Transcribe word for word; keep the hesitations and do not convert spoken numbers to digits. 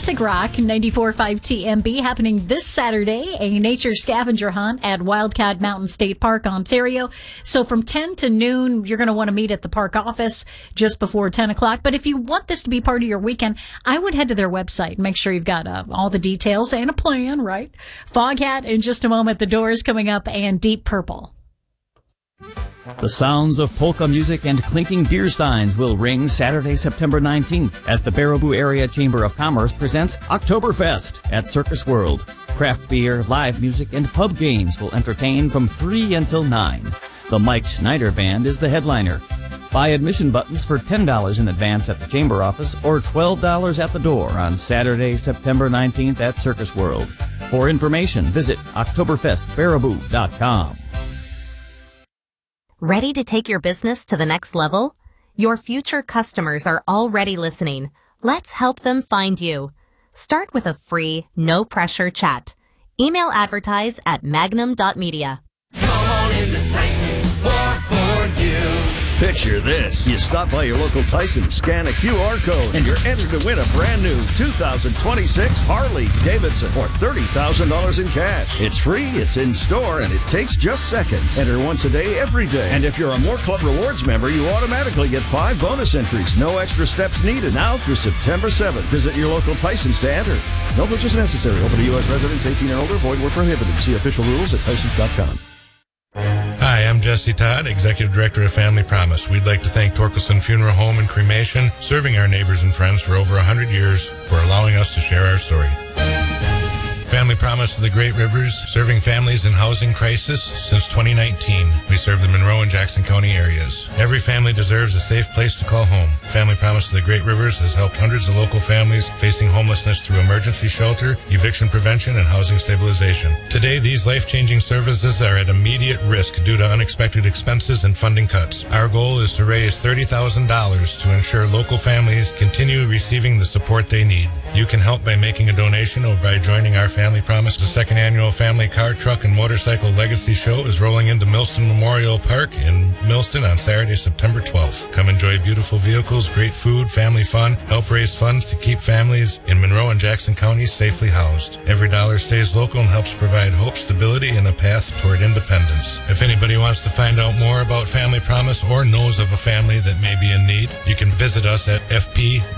Classic Rock ninety-four point five T M B happening this Saturday, a nature scavenger hunt at Wildcat Mountain State Park, Ontario. So from ten to noon, you're going to want to meet at the park office just before ten o'clock. But if you want this to be part of your weekend, I would head to their website and make sure you've got uh, all the details and a plan, right? Foghat in just a moment. The Doors coming up, and Deep Purple. The sounds of polka music and clinking beer steins will ring Saturday, September nineteenth as the Baraboo Area Chamber of Commerce presents Oktoberfest at Circus World. Craft beer, live music, and pub games will entertain from three until nine. The Mike Schneider Band is the headliner. Buy admission buttons for ten dollars in advance at the Chamber office or twelve dollars at the door on Saturday, September nineteenth at Circus World. For information, visit oktoberfest baraboo dot com. Ready to take your business to the next level? Your future customers are already listening. Let's help them find you. Start with a free, no-pressure chat. Email advertise at magnum dot media. Come on into Tyson's, more for you. Picture this. You stop by your local Tyson, scan a Q R code, and you're entered to win a brand new two thousand twenty-six Harley Davidson or thirty thousand dollars in cash. It's free, it's in store, and it takes just seconds. Enter once a day, every day. And if you're a More Club Rewards member, you automatically get five bonus entries. No extra steps needed. Now through September seventh. Visit your local Tyson to enter. No purchase necessary. Open to U S residents eighteen and older. Void where prohibited. See official rules at tysons dot com. Hi, I'm Jesse Todd, Executive Director of Family Promise. We'd like to thank Torkelson Funeral Home and Cremation, serving our neighbors and friends for over one hundred years, for allowing us to share our story. Family Promise of the Great Rivers, serving families in housing crisis since twenty nineteen. We serve the Monroe and Jackson County areas. Every family deserves a safe place to call home. Family Promise of the Great Rivers has helped hundreds of local families facing homelessness through emergency shelter, eviction prevention, and housing stabilization. Today, these life-changing services are at immediate risk due to unexpected expenses and funding cuts. Our goal is to raise thirty thousand dollars to ensure local families continue receiving the support they need. You can help by making a donation or by joining our Family Promise. The second annual Family Car, Truck, and Motorcycle Legacy Show is rolling into Millston Memorial Park in Millston on Saturday, September twelfth. Come enjoy beautiful vehicles, great food, family fun, help raise funds to keep families in Monroe and Jackson counties safely housed. Every dollar stays local and helps provide hope, stability, and a path toward independence. If anybody wants to find out more about Family Promise or knows of a family that may be in need, you can visit us at F P